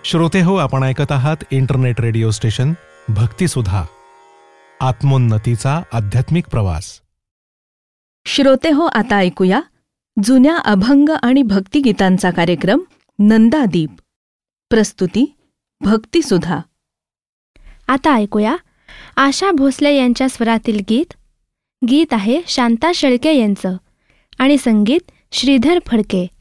श्रोते हो, आपण ऐकत आहात इंटरनेट रेडिओ स्टेशन भक्तिसुधा, आत्मोन्नतीचा आध्यात्मिक प्रवास. श्रोते हो, आता ऐकूया जुन्या अभंग आणि भक्तिगीतांचा कार्यक्रम नंदादीप. प्रस्तुती भक्तिसुधा. आता ऐकूया आशा भोसले यांच्या स्वरातील गीत. गीत आहे शांता शेळके यांचं आणि संगीत श्रीधर फडके.